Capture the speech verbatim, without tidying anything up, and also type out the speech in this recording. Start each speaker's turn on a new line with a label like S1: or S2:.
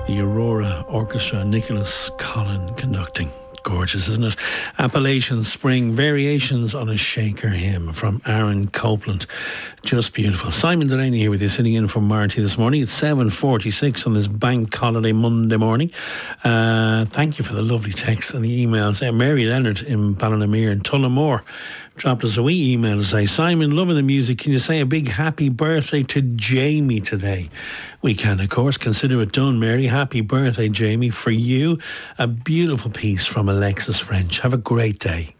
S1: The Aurora Orchestra, Nicholas Collin conducting. Gorgeous, isn't it? Appalachian Spring, Variations on a Shaker Hymn from Aaron Copeland. Just beautiful. Simon Delaney here with you, sitting in for Marty this morning. It's seven forty-six on this bank holiday Monday morning. Uh, thank you for the lovely texts and the emails. Uh, Mary Leonard in Ballinamuir and Tullamore dropped us a wee email to say, Simon, loving the music. Can you say a big happy birthday to Jamie today? We can, of course. Consider it done, Mary. Happy birthday, Jamie. For you, a beautiful piece from Alexis French. Have a great day.